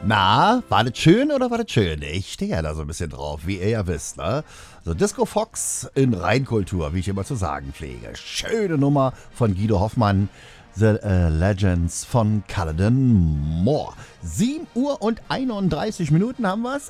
Na, war das schön oder war das schön? Ich stehe ja da so ein bisschen drauf, wie ihr ja wisst, ne? So Disco Fox in Reinkultur, wie ich immer zu sagen pflege. Schöne Nummer von Guido Hoffmann. The Legends von Culloden Moore. 7 Uhr und 31 Minuten haben wir's.